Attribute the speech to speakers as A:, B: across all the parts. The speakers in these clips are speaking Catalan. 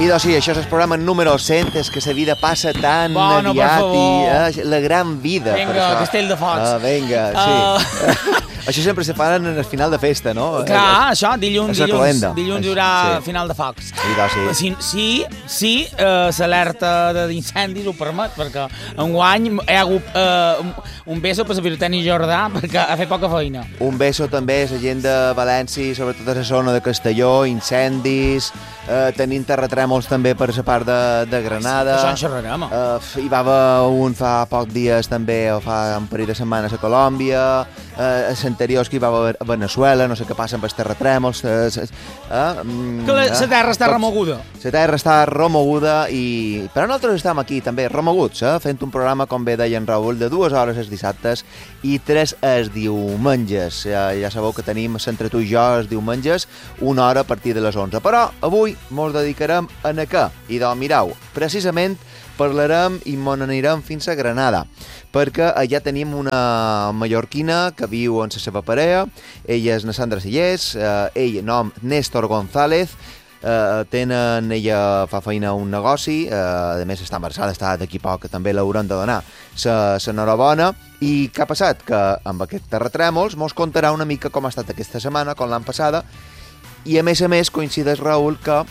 A: I doncs sí, això és el programa número 100, és que la vida passa tan
B: bueno,
A: aviat i la gran vida.
B: Vinga, Castell de Focs.
A: Vinga, sí. Això sempre se fa en el final de festa, no?
B: Clar, això, dilluns hi haurà
A: sí.
B: final de focs.
A: I doncs sí.
B: Sí, l'alerta d'incendis ho permet, perquè enguany hi ha hagut un beso per la Virteni Jordà, perquè ha fet poca feina.
A: Un beso també a la gent de València, sobretot a la zona de Castelló, incendis, tenim terratrèmols també per la part de Granada.
B: Això en xerrarem.
A: Hi va haver un fa pocs dies també, o fa un parell de setmanes a Colòmbia, anteriors que hi va haver a Venezuela, no sé què passa amb els terratrèmols.
B: Que la terra està remoguda.
A: La terra està remoguda, però nosaltres estem aquí també remoguts, fent un programa, com bé deia en Raül, de 2 hores els dissabtes i 3 els diumenges. Ja sabeu que tenim entre tu i jo els diumenges 1 hora a partir de les 11. Però avui mos dedicarem a què? I doncs, mireu, precisament parlarem i mos anirem fins a Granada, perquè allà tenim una mallorquina que viu amb la seva parella. Ella és na Sandra Sillés, ell nom Néstor González. Ella fa feina a un negoci, a més està embarassada, està d'aquí poc, que també l'hauran de donar l'enhorabona. I què ha passat? Que amb aquests terratrèmols mos contarà una mica com ha estat aquesta setmana, com l'any passada, i a més coincideix, Raül, que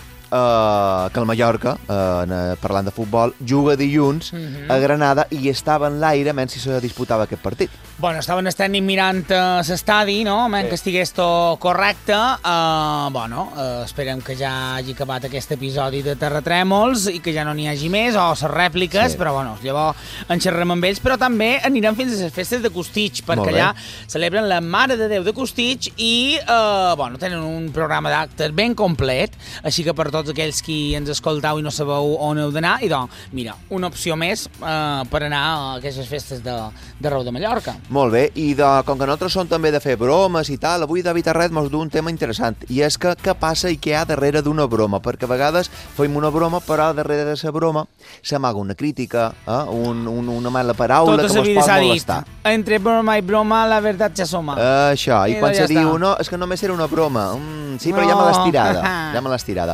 A: el Mallorca, parlant de futbol, juga dilluns a Granada i estava en l'aire mentre se disputava aquest partit.
B: Bueno, estaven estant mirant l'estadi, no? Que estigués tot correcte. Esperem que ja hagi acabat aquest episodi de terratrèmols i que ja no n'hi hagi més, o les rèpliques, però llavors en xerrem amb ells, però també anirem fins a les festes de Costitx, perquè allà celebren la Mare de Déu de Costitx i tenen un programa d'actes ben complet, així que per tots aquells qui ens escoltau i no sabeu on heu d'anar, i doncs, mira, una opció més per anar a aquestes festes de Rau de Mallorca.
A: Molt bé, i com que nosaltres som també de fer bromes i tal, avui David Arret mos du un tema interessant, i és que què passa i què hi ha darrere d'una broma, perquè a vegades fem una broma, però darrere de la broma s'amaga una crítica, una mala paraula que mos pot molestar.
B: Entre broma i broma, la veritat ja soma.
A: Això, i quan se diu, no, és que només era una broma, sí, però ja me l'has tirada.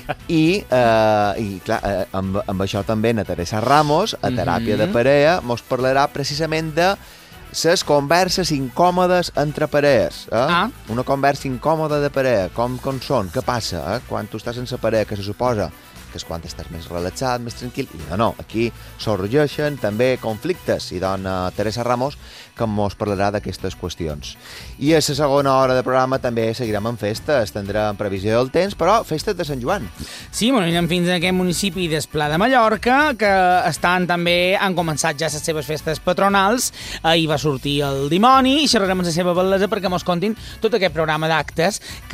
A: I clar, amb això també na Teresa Ramos, a Teràpia de Parella, mos parlarà precisament de les converses incòmodes entre parelles. Una conversa incòmoda de parella, com són, què passa quan tu estàs sense parella, que se suposa que és quan estàs més relaxat, més tranquil, i no, aquí sorgeixen també conflictes, i doncs Teresa Ramos que mos parlarà d'aquestes qüestions. I a la segona hora de programa també seguirem amb festes, tindrem previsió del temps, però festes de Sant Joan.
B: Sí, anirem fins a aquest municipi d'Esplà de Mallorca, que han començat ja les seves festes patronals. Ahir va sortir el dimoni i xerrarem amb la seva bellesa perquè mos contin tot aquest programa d'actes que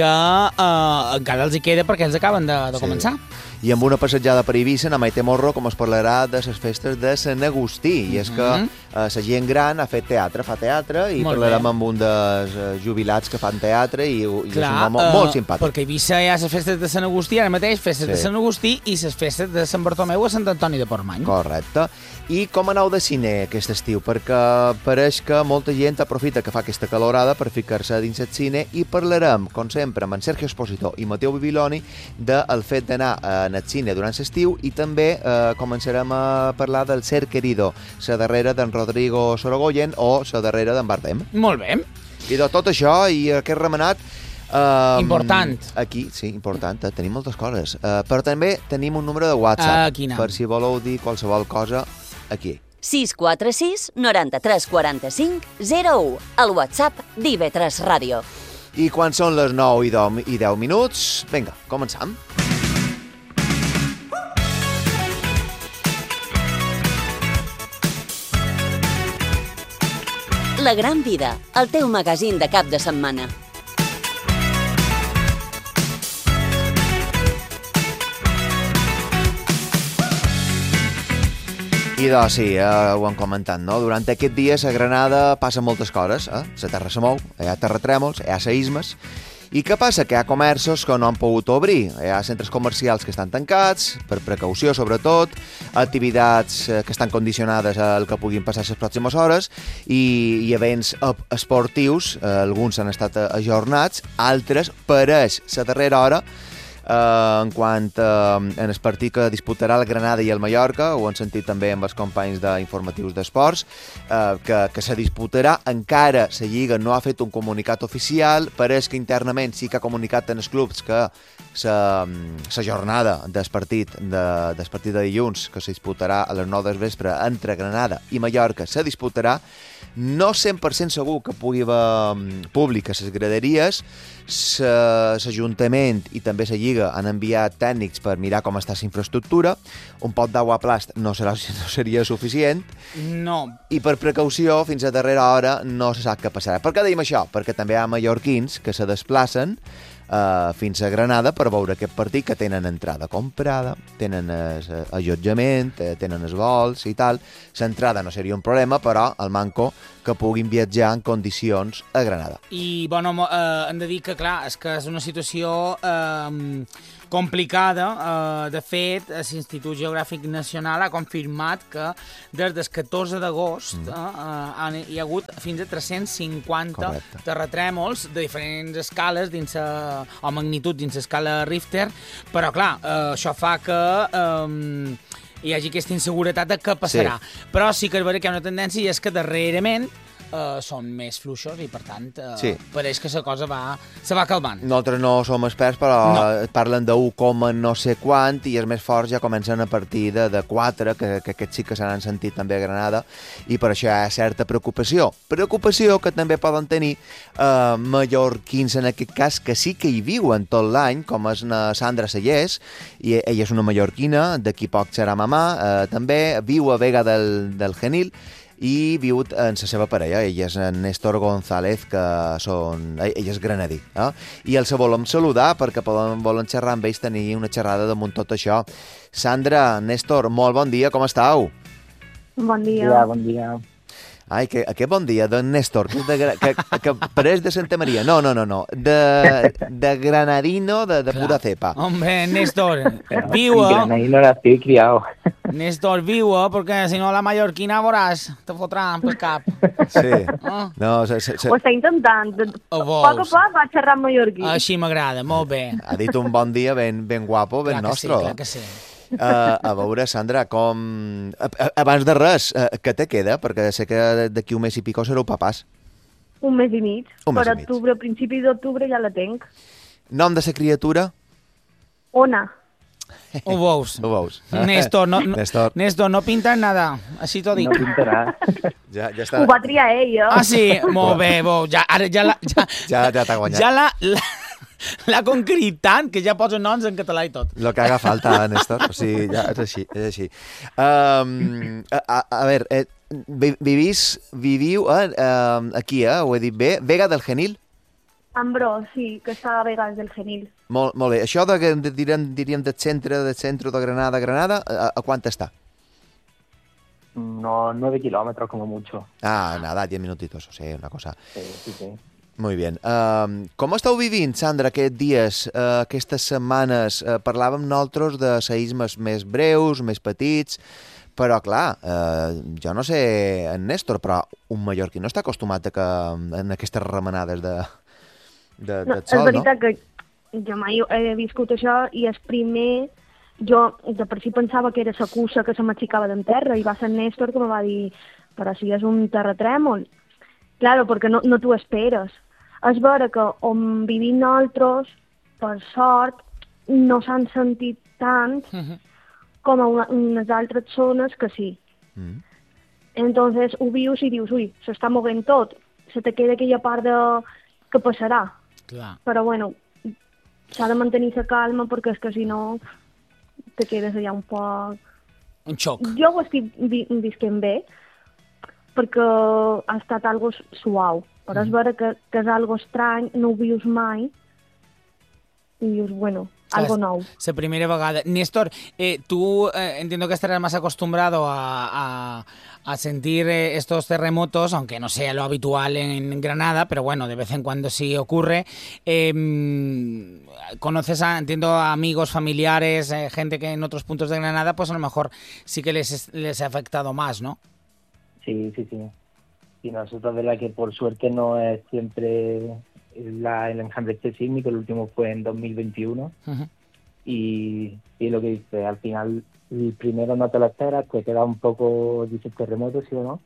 B: encara els hi queda perquè els acaben de començar.
A: I amb una passejada per Eivissa, a Maite Morro, com es parlarà de les festes de Sant Agustí. I és que la gent gran ha fet teatre, fa teatre, i parlarem amb un dels jubilats que fan teatre, i és un home molt simpàtic.
B: Perquè a Eivissa hi ha les festes de Sant Agustí, ara mateix festes de Sant Agustí i les festes de Sant Bartomeu a Sant Antoni de Portmany.
A: Correcte. I com aneu de cine aquest estiu? Perquè pareix que molta gent aprofita que fa aquesta calorada per ficar-se dins el cine, i parlarem, com sempre, amb en Sergio Esposito i Mateu Bibiloni del fet d'anar en el cine durant l'estiu, i també començarem a parlar del Ser Querido, la darrera d'en Rodrigo Sorogoyen o la darrera d'en Bardem.
B: Molt bé.
A: I de tot això i aquest remenat...
B: important.
A: Aquí, sí, important, tenim moltes coses. Però també tenim un número de WhatsApp, per si voleu dir qualsevol cosa aquí.
C: 646 93 45 01, el WhatsApp d'IV3 Ràdio.
A: I quan són les 9 i 10 minuts, vinga, començam.
C: La Gran Vida, el teu magazín de cap de setmana.
A: I doncs sí, ho hem comentat, no? Durant aquest dia a Granada passen moltes coses, la terra se mou, hi ha terratrèmols, hi ha seismes. I què passa? Que hi ha comerços que no han pogut obrir, hi ha centres comercials que estan tancats, per precaució sobretot, activitats que estan condicionades al que puguin passar les pròximes hores, i events esportius, alguns han estat ajornats, altres, pareix la darrera hora, en quant en el partit que disputarà el Granada i el Mallorca, ho han sentit també amb els companys d'informatius d'esports, que se disputarà. Encara la Lliga no ha fet un comunicat oficial, pareix que internament sí que ha comunicat en els clubs que la jornada del partit de dilluns, que se disputarà a les 9 del vespre entre Granada i Mallorca, se disputarà. No 100% segur que pugui haver públic a les graderies. L'Ajuntament i també la Lliga han enviat tècnics per mirar com està la infraestructura. Un pot d'aigua a plast no seria suficient.
B: No.
A: I per precaució, fins a darrera hora, no se sap què passarà. Per què dèiem això? Perquè també hi ha mallorquins que se desplacen fins a Granada per veure aquest partit, que tenen entrada comprada, tenen allotjament, tenen els vols i tal. L'entrada no seria un problema, però el manco que puguin viatjar en condicions a Granada.
B: I, bueno, hem de dir que, clar, és que és una situació complicada. De fet, l'Institut Geogràfic Nacional ha confirmat que des del 14 d'agost hi ha hagut fins a 350 terratrèmols de diferents escales o magnitud dins l'escala Richter, però clar, això fa que hi hagi aquesta inseguretat de què passarà. Sí. Però sí que és veritat que hi ha una tendència, i és que darrerament són més fluixos i, per tant, pareix que la cosa se va calmant.
A: Nosaltres no som experts, però parlen de 1, no sé quant, i els més forts ja comencen a partir de 4, que aquests sí que se n'han sentit també a Granada, i per això hi ha certa preocupació. Preocupació que també poden tenir mallorquins, en aquest cas, que sí que hi viuen tot l'any, com és na Sandra Sellers, i ella és una mallorquina, d'aquí poc serà mamà, també viu a Vega del Genil, i viu amb la seva parella. Ella és en Néstor González, que ella és granadí. I els volem saludar perquè volen xerrar amb ells, tenir una xerrada damunt tot això. Sandra, Néstor, molt bon dia, com estàu?
D: Bon dia.
E: Ja, bon dia.
A: Ai, aquest bon dia d'en Néstor, que pareix de Santa Maria. No. De granadino, de pura cepa.
B: Hombre, Néstor, viu-a.
E: Granadino nació y criado.
B: Néstor, viu-a, perquè si no la mallorquina veuràs, te fotran pel cap.
A: Sí. No,
D: Ho està intentant.
B: Ho
D: Poc a
B: veus.
D: poc va xerrar en mallorquí.
B: Així m'agrada, molt bé.
A: ha dit un bon dia ben guapo, ben nostre.
B: Clar que sí.
A: A veure, Sandra, com... Abans de res, què te queda? Perquè sé que d'aquí un mes i pico sereu papàs.
D: Un mes i mig.
A: Un mes
D: Per
A: i mig.
D: octubre, a principis d'octubre ja la tenc.
A: Nom de la criatura?
D: Ona.
B: Ho veus.
A: Ho veus?
B: Néstor,
A: Néstor,
B: no pintes nada, així t'ho dic.
E: No pintarà.
A: Ja està.
D: Ho va triar ella.
B: Ah, sí? Molt bé, ara ja
A: t'ha guanyat.
B: ja l'ha conquerit tant que ja posa noms en català i tot.
A: Lo que haga falta, Néstor. O sigui, ja és així. A veure, viviu aquí, ho he dit bé, Vega del Genil?
D: Ambrós, sí, que està a Vegas del Genil.
A: Molt bé. Això diríem del centre de Granada, a quant està?
E: No, 9 kilómetros como mucho.
A: Ah, nada, 10 minutitos, o sigui, una cosa.
E: Sí.
A: Muy bien. Com esteu vivint, Sandra, aquests dies, aquestes setmanes? Parlàvem nosaltres de seïsmes més breus, més petits, però, clar, jo no sé, en Néstor, però un mallorquí no està acostumat en aquestes remenades de sol, no?
D: És veritat que jo mai he viscut això i el primer... Jo de per si pensava que era la cussa que se m'aixecava d'en terra i va ser Néstor que me va dir però si és un terratrèmol. Claro, perquè no t'ho esperes. És vera que on vivim nosaltres, per sort, no s'han sentit tant com a unes altres zones que sí. Entonces ho vius i dius, ui, s'està movent tot. Se te queda aquella part de... que passarà.
B: Clar.
D: Però bueno, s'ha de mantenir la calma perquè és que si no te quedes allà un poc...
B: Un xoc.
D: Jo ho estic visquent bé perquè ha estat algo suau. Però és vera que és algo estrany, no ho vius mai i dius, bueno, algo nou.
B: La primera vegada. Néstor, tú entiendo que estarás más acostumbrado a sentir estos terremotos, aunque no sea lo habitual en Granada, pero bueno, de vez en cuando sí ocurre. Conoces, entiendo, a amigos, familiares, gente que en otros puntos de Granada, pues a lo mejor sí que les ha afectado más, ¿no?
E: Sí. Y nosotros, verdad que por suerte no es siempre el enjambre este sísmico, el último fue en 2021. y lo que dice, al final el primero no te lo esperas, te queda un poco, dice, terremoto, sí o no,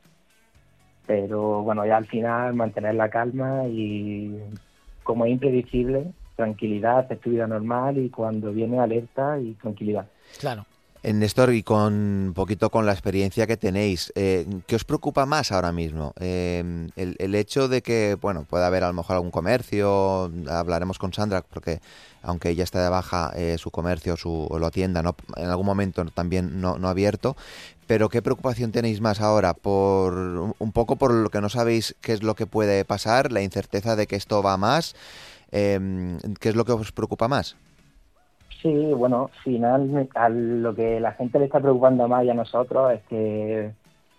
E: pero bueno, ya al final mantener la calma y como es impredecible, tranquilidad, hacer tu vida normal y cuando viene alerta y tranquilidad.
B: Claro.
A: Néstor, y con un poquito con la experiencia que tenéis, ¿qué os preocupa más ahora mismo? El hecho de que, bueno, pueda haber a lo mejor algún comercio, hablaremos con Sandra, porque aunque ella está de baja, su comercio o la tienda no, en algún momento también no ha abierto, pero ¿qué preocupación tenéis más ahora? Por un poco por lo que no sabéis qué es lo que puede pasar, la incerteza de que esto va más, ¿qué es lo que os preocupa más?
E: Sí, bueno, al final a lo que la gente le está preocupando más y a nosotros es que,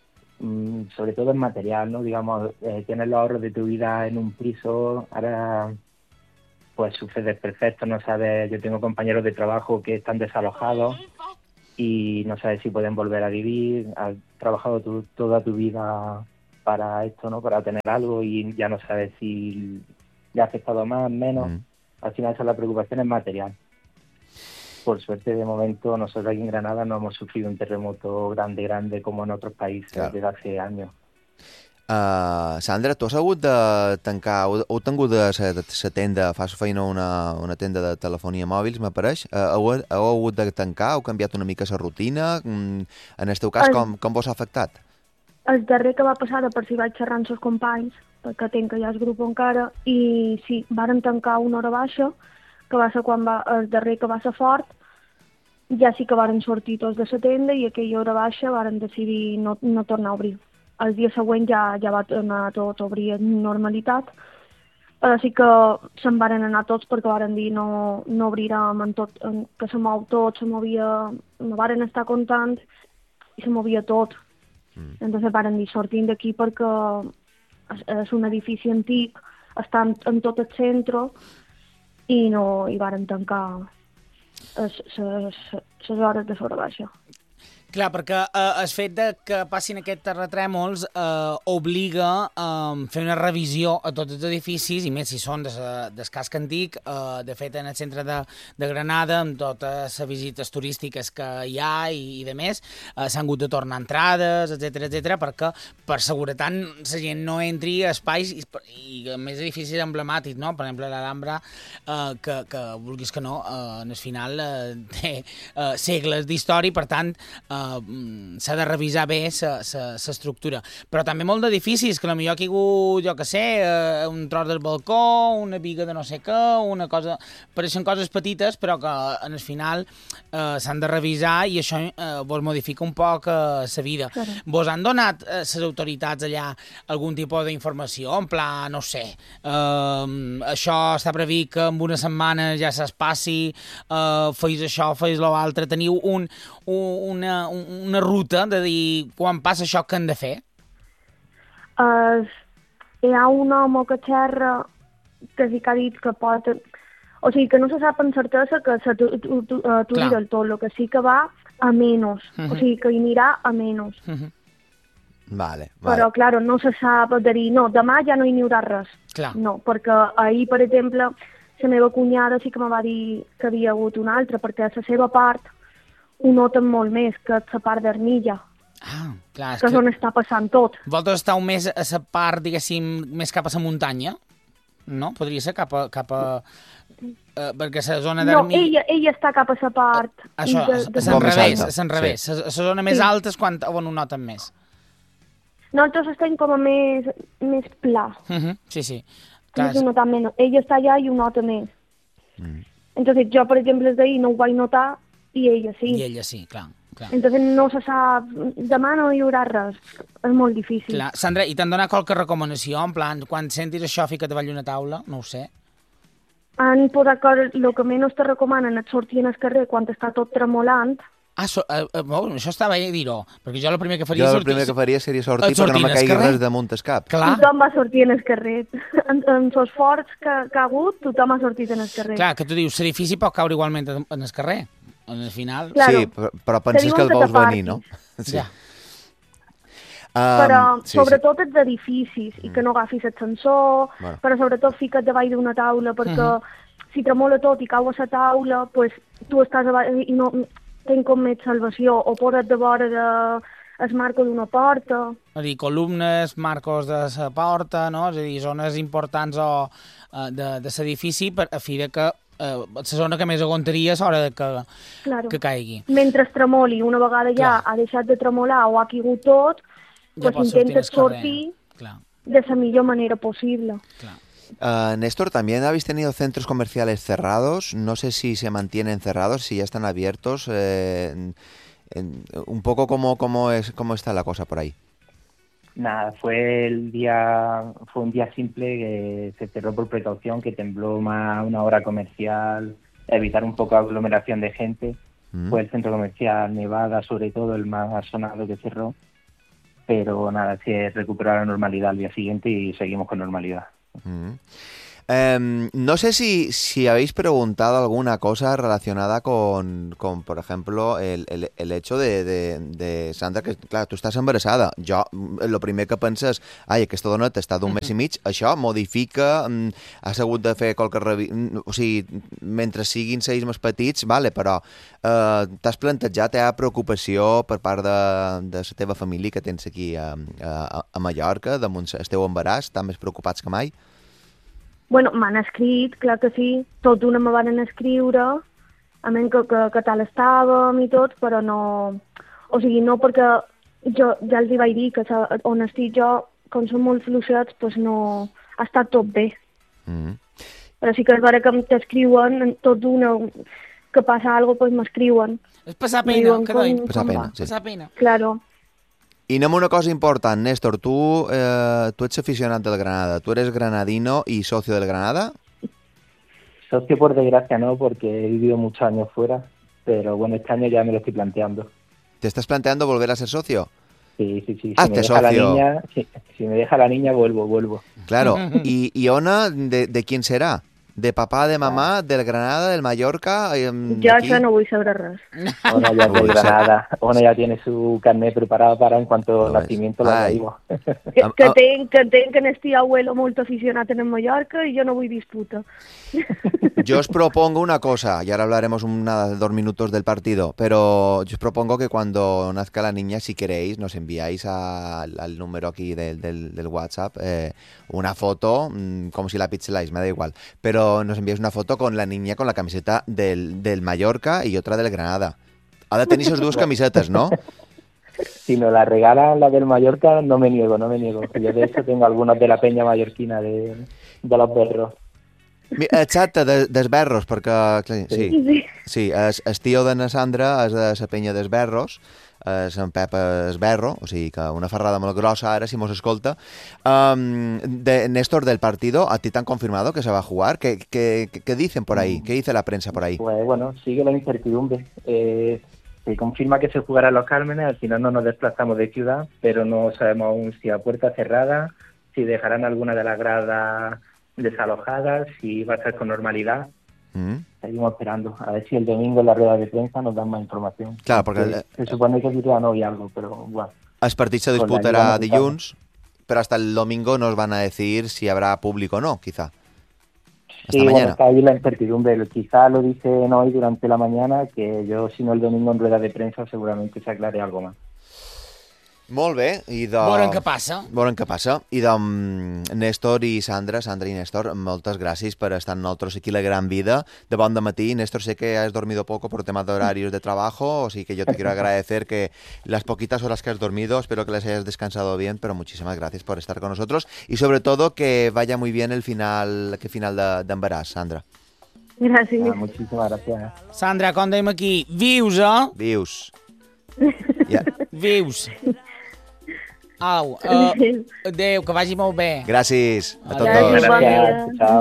E: sobre todo en material, ¿no? Digamos, tienes los ahorros de tu vida en un piso, ahora pues sufres desperfectos, no sabes, yo tengo compañeros de trabajo que están desalojados y no sabes si pueden volver a vivir, has trabajado toda tu vida para esto, ¿no? Para tener algo y ya no sabes si le ha afectado más, menos. Al final esa es la preocupación, es material. Por suerte, de momento, nosotros aquí en Granada no hemos sufrido un terremoto grande como en otros países desde hace años.
A: Sandra, tu has hagut de tancar, heu tingut de la tenda, fas feina una tenda de telefonia mòbils, m'apareix, heu hagut de tancar, heu canviat una mica la rutina, en el teu cas, com vos ha afectat?
D: El darrer que va passar, de per si vaig xerrar amb els companys, perquè tenc que hi ha el grup encara, i sí, varen tancar una hora baixa, que va ser quan el darrer que va ser fort, ja sí que varen sortir tots de la tenda i aquella hora baixa varen decidir no tornar a obrir. El dia següent ja va tornar tot a obrir en normalitat, però sí que se'n varen anar tots perquè varen dir no obrirem en tot, que se mou tot, se movia, no varen estar comptant i se movia tot. Entonces varen dir sortim d'aquí perquè és un edifici antic, està en tot el centre i varen tancar les hores de l'hora baixa.
B: Clar, perquè el fet de que passin aquests terratrèmols obliga a fer una revisió a tots els edificis, i més si són del casc antic. De fet, en el centre de Granada, amb totes les visites turístiques que hi ha i de més, s'han hagut de tornar entrades, etc, perquè per seguretat la gent no entri a espais i a més edificis emblemàtics, no? Per exemple, l'Alhambra, que vulguis que no, en el final té segles d'història i, per tant, s'ha de revisar bé l'estructura. Però també molt d'edificis, que potser aquí hi ha hagut, jo què sé, un tros del balcó, una viga de no sé què, una cosa... Pareixen coses petites, però que en el final s'han de revisar i això vos modifica un poc la vida.
D: Claro.
B: Vos han donat les autoritats allà algun tipus d'informació? En pla, no sé, això està previst que en una setmana ja se'ls passi, feis això, feis l'altre, teniu una ruta de dir quan passa això que hem de fer?
D: Hi ha un home que xerra que sí que ha dit que pot... O sigui, que no se sap amb certesa que s'aturi del tot, el que sí que va a menys. O sigui, que hi anirà a menys.
A: Vale.
D: Però, clar, no se sap de dir, no, demà ja no hi haurà res.
B: Clar.
D: No, perquè ahir, per exemple, la meva cunyada sí que me va dir que havia hagut una altra, perquè a la seva part ho noten molt més que la part d'Armilla,
B: Clar,
D: que és on està passant tot.
B: Vosaltres esteu més a la part, diguéssim, més cap a la muntanya? No? Podria ser cap a perquè la zona d'Armilla...
D: No, ella està cap a la part...
B: Això, és enrevés. La zona més alta és quan ho noten més.
D: Nosaltres estem com a més pla.
B: Sí.
D: Clar, ella està allà i ho nota més. Entonces, jo, per exemple, d'ahir no ho vaig notar i ella sí.
B: I ella sí, clar.
D: Entonces no se sap, demà no hi haurà res, és molt difícil.
B: Clar. Sandra, i t'han donat qualque recomanació? En plan, quan sentis això, fica't davall una taula? No ho sé.
D: Han posat que el que menys te recomanen és sortir al carrer quan està tot tremolant.
B: Això estava bé dir-ho, perquè jo el primer que faria
A: seria sortir perquè no me caigui res damunt el cap.
D: Clar. Tothom va sortir en el carrer. En els forts que ha hagut, tothom ha sortit en el carrer.
B: Clar, que tu dius, l'edifici pot caure igualment en el carrer. En el final...
D: Claro.
A: Sí, però penses que el vols venir, no?
B: Sí. Ja.
D: Però sobretot els edificis, i que no agafis l'ascensor, però sobretot fica't davall d'una taula, perquè si tremola tot i cau a la taula, pues, tu estàs a baix i no tens com més salvació, o posa't de vora el marco d'una porta.
B: És a dir, columnes, marcos de la porta, no? És a dir, zones importants de l'edifici a fi de que la zona que més aguantaria és hora que caigui.
D: Mentre tremoli, una vegada ja ha deixat de tremolar o ha caigut tot, pues intentes sortir de la millor manera posible.
A: Néstor, también habéis tenido centros comerciales cerrados. No sé si se mantienen cerrados, si ya están abiertos. Un poco cómo está la cosa por ahí.
E: Nada, fue un día simple que se cerró por precaución, que tembló más una hora comercial, evitar un poco aglomeración de gente. Fue el centro comercial Nevada, sobre todo, el más sonado que cerró. Pero nada, se recuperó la normalidad al día siguiente y seguimos con normalidad.
A: No sé si habéis preguntado alguna cosa relacionada con por ejemplo, el hecho de Sandra, que clar, tu estàs embarassada. Jo, el primer que penses, aquesta dona està d'un mes i mig, això modifica, has hagut de fer qualque o sigui, mentre siguin seguis més petits, vale, però t'has plantejat preocupació per part de la teva família que tens aquí a Mallorca, damunt el teu embaràs, estan més preocupats que mai?
D: Bueno, m'han escrit, clar que sí, tot d'una me van escriure, a menys que tal estàvem i tot, però no... O sigui, no perquè jo ja els hi vaig dir que on estic jo, com són molt fluixets, doncs no... Ha estat tot bé. Però sí que és vera que t'escriuen, tot d'una... que passa alguna cosa, doncs m'escriuen.
B: És passar pena, que doim.
A: Passar
B: pena.
D: Claro.
A: I anem a una cosa important, Néstor, tu ets aficionat del Granada, tú eres granadino y socio del Granada.
E: Socio por desgracia no, porque he vivido muchos años fuera, pero bueno, este año ya me lo estoy planteando.
A: ¿Te estás planteando volver a ser socio?
E: Sí.
A: Hazte socio.
E: Si me deja la niña, vuelvo.
A: Claro. ¿Y Ona, de quién será? ¿De papá, de mamá, del Granada, del Mallorca?
D: Jo això no vull saber res.
E: Ona ya es del Granada. Ona ya tiene su carnet preparado para en cuanto al nacimiento lo digo.
D: Que tenc en este abuelo molt aficionat en Mallorca y yo no vull disputa.
A: Yo os propongo una cosa, y ahora hablaremos 2 minutos del partido, pero yo os propongo que cuando nazca la niña, si queréis, nos enviáis al número aquí del WhatsApp una foto, como si la pixeláis, me da igual, pero nos enviáis una foto con la niña con la camiseta del Mallorca y otra del Granada. Ahora tenéis esas 2 camisetas, ¿no?
E: Si nos la regalan la del Mallorca, no me niego. Yo de hecho tengo algunas de la peña mallorquina de los berros.
A: Exacte, dels berros, perquè... Sí, el tio de na Sandra és de la penya dels berros, en Pep és berro, o sigui que una ferrada molt grossa ara, si mos escolta. Néstor, del partido, ¿a ti te han confirmado que se va a jugar? ¿Qué dicen por ahí? ¿Qué dice la prensa por ahí?
E: Pues bueno, sigue la incertidumbre. Se confirma que se jugará en Los Cármenes, al final no nos desplazamos de ciudad, pero no sabemos aún si a puerta cerrada, si dejarán alguna de las gradas desalojadas, si va a ser con normalidad. Seguimos esperando a ver si el domingo en la rueda de prensa nos dan más información.
A: Claro, porque
E: se supone que diría no y algo, pero bueno.
A: El partit se disputará dilluns, pero hasta el domingo nos van a decir si habrá público o no, quizá. Hasta mañana.
E: Bueno, está ahí la incertidumbre. Quizá lo dicen hoy durante la mañana, que yo, si no el domingo en rueda de prensa, seguramente se aclare algo más.
A: Molt bé.
B: Veurem què passa.
A: I Néstor i Sandra i Néstor, moltes gràcies per estar amb nosaltres aquí a La Gran Vida de bon dematí. Néstor, sé que has dormido poco por temas de horarios de trabajo, así que yo te quiero agradecer que las poquitas horas que has dormido, espero que las hayas descansado bien, pero muchísimas gracias por estar con nosotros y sobre todo que vaya muy bien el final de embaràs, Sandra.
D: Gràcies.
E: Muchísimas gracias.
B: Sandra, com dèiem aquí, vius, eh?
A: Vius.
B: Vius. Au, adéu, que vagi molt bé.
A: Gràcies a tots
D: dos.
E: Gràcies. Chao.